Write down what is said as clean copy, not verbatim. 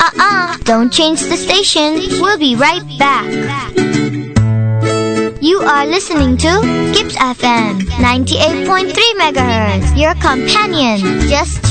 Don't change the station. We'll be right back. You are listening to Gibbs FM 98.3 MHz, your companion. Just